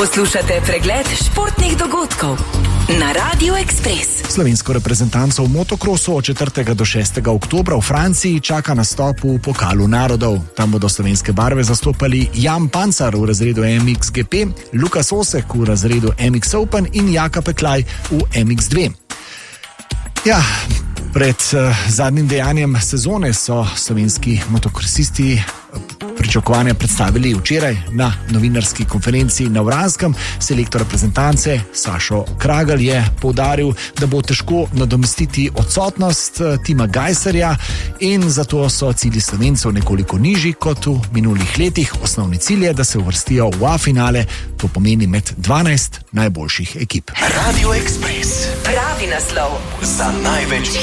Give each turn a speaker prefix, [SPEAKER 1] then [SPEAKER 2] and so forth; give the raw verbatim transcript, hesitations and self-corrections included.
[SPEAKER 1] Poslušate pregled športnih dogodkov na Radio Express.
[SPEAKER 2] Slovensko reprezentanco v motokrosu od četrtega do šestega oktobra v Franciji čaka nastop v Pokalu narodov. Tam bodo slovenske barve zastopali Jan Pancar v razredu M X G P, Lukas Osek v razredu M X Open in Jaka Peklaj v M X dva. Ja, pred uh, zadnjim dejanjem sezone so slovenski motokrosisti pričakovanja predstavili včeraj na novinarski konferenci na Vranskem. Selektor reprezentance Sašo Kragelj je poudaril, da bo težko nadomestiti odsotnost Tima Gajserja in zato so cilji Slovencev nekoliko nižji kot v minulih letih. Osnovni cilj je, da se uvrstijo v A-finale, to pomeni med dvanajst najboljših ekip.
[SPEAKER 3] Radio Express.
[SPEAKER 1] Pravi naslov
[SPEAKER 3] Za največ